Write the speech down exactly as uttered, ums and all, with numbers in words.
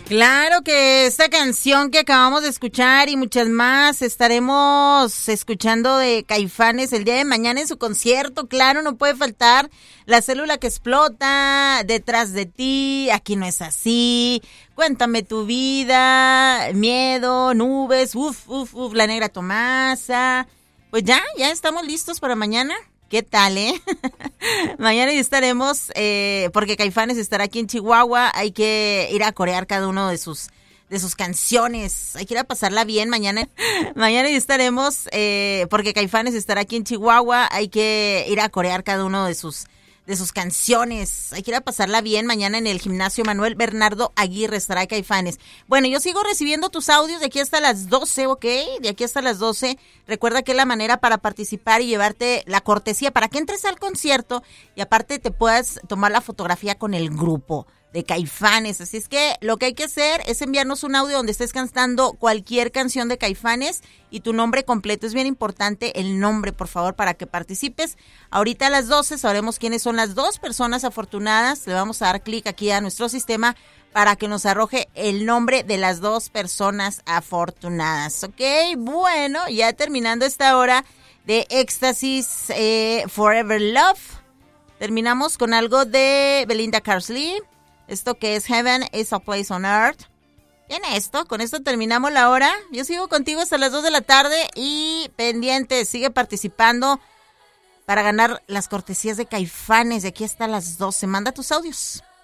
Claro que esta canción que acabamos de escuchar y muchas más estaremos escuchando de Caifanes el día de mañana en su concierto. Claro, no puede faltar La Célula que Explota, Detrás de Ti, Aquí No Es Así, Cuéntame Tu Vida, Miedo, Nubes, uf, uf, uf, La Negra Tomasa. Pues ya, ya estamos listos para mañana. ¿Qué tal, eh? Mañana ya estaremos, eh, porque Caifanes estará aquí en Chihuahua. Hay que ir a corear cada uno de sus de sus canciones. Hay que ir a pasarla bien mañana. Mañana ya estaremos, eh, porque Caifanes estará aquí en Chihuahua. Hay que ir a corear cada uno de sus de sus canciones. Hay que ir a pasarla bien mañana en el gimnasio Manuel Bernardo Aguirre. Estará Caifanes. Bueno, yo sigo recibiendo tus audios de aquí hasta las doce, ¿ok? De aquí hasta las doce. Recuerda que es la manera para participar y llevarte la cortesía para que entres al concierto y aparte te puedas tomar la fotografía con el grupo de Caifanes. Así es que lo que hay que hacer es enviarnos un audio donde estés cantando cualquier canción de Caifanes y tu nombre completo. Es bien importante el nombre, por favor, para que participes. Ahorita a las doce sabremos quiénes son las dos personas afortunadas. Le vamos a dar clic aquí a nuestro sistema para que nos arroje el nombre de las dos personas afortunadas. ¿Ok? Bueno, ya terminando esta hora de Éxtasis eh, Forever Love. Terminamos con algo de Belinda Carsley. Esto que es Heaven is a Place on Earth. Bien, esto, con esto terminamos la hora. Yo sigo contigo hasta las dos de la tarde y pendiente, sigue participando para ganar las cortesías de Caifanes de aquí hasta las doce. Manda tus audios.